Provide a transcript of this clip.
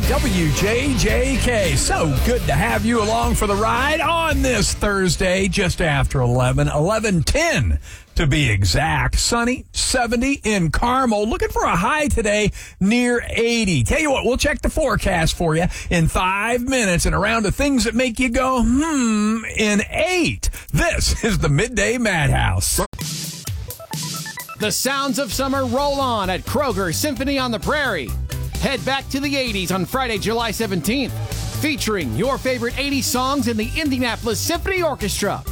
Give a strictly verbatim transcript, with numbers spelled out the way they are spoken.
W J J K. So good to have you along for the ride on this Thursday, just after eleven, eleven ten to be exact. Sunny, seventy in Carmel. Looking for a high today near eighty. Tell you what, we'll check the forecast for you in five minutes and around to things that make you go, hmm, in eight. This is the Midday Madhouse. The sounds of summer roll on at Kroger Symphony on the Prairie. Head back to the eighties on Friday, July seventeenth, featuring your favorite eighties songs in the Indianapolis Symphony Orchestra.